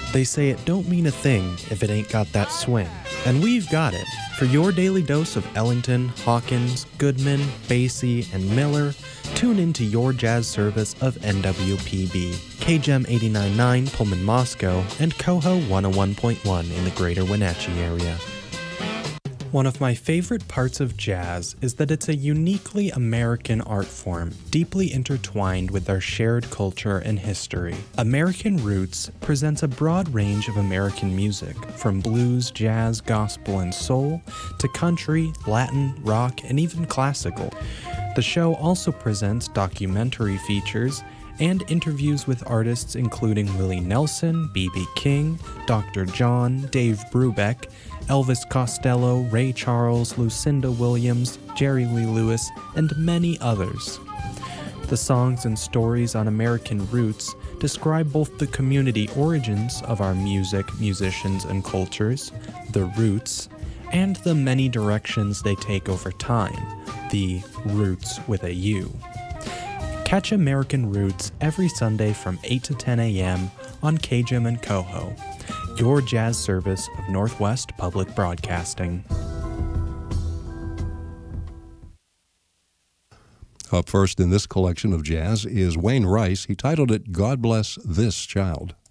They say it don't mean a thing if it ain't got that swing. And we've got it. For your daily dose of Ellington, Hawkins, Goodman, Basie, and Miller, tune into your jazz service of NWPB, KGEM 89.9 Pullman Moscow, and Coho 101.1 in the greater Wenatchee area. One of my favorite parts of jazz is that it's a uniquely American art form, deeply intertwined with our shared culture and history. American Roots presents a broad range of American music, from blues, jazz, gospel, and soul, to country, Latin, rock, and even classical. The show also presents documentary features and interviews with artists including Willie Nelson, B.B. King, Dr. John, Dave Brubeck, Elvis Costello, Ray Charles, Lucinda Williams, Jerry Lee Lewis, and many others. The songs and stories on American Roots describe both the community origins of our music, musicians, and cultures, the roots, and the many directions they take over time, the roots with a U. Catch American Roots every Sunday from 8 to 10 a.m. on KGEM and Coho, your jazz service of Northwest Public Broadcasting. Up first in this collection of jazz is Wayne Rice. He titled it God Bless This Child.